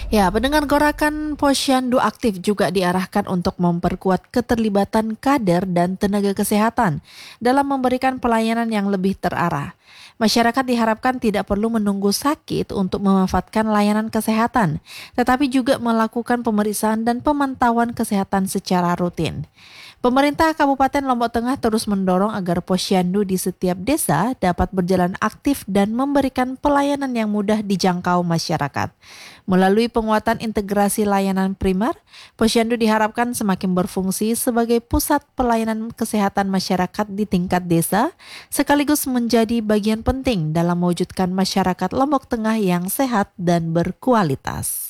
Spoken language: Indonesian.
Ya, pendengar Gerakan Posyandu Aktif juga diarahkan untuk memperkuat keterlibatan kader dan tenaga kesehatan dalam memberikan pelayanan yang lebih terarah. Masyarakat diharapkan tidak perlu menunggu sakit untuk memanfaatkan layanan kesehatan, tetapi juga melakukan pemeriksaan dan pemantauan kesehatan secara rutin. Pemerintah Kabupaten Lombok Tengah terus mendorong agar posyandu di setiap desa dapat berjalan aktif dan memberikan pelayanan yang mudah dijangkau masyarakat. Melalui penguatan integrasi layanan primer, posyandu diharapkan semakin berfungsi sebagai pusat pelayanan kesehatan masyarakat di tingkat desa, sekaligus menjadi bagian penting dalam mewujudkan masyarakat Lombok Tengah yang sehat dan berkualitas.